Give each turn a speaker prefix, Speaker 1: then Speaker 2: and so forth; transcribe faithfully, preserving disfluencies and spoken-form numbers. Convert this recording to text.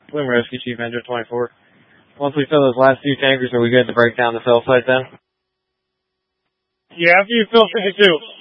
Speaker 1: Bloom Rescue Chief Engine twenty-four. Once we fill those last few tankers, are we good to break down the cell site then?
Speaker 2: Yeah, after you fill fifty-two.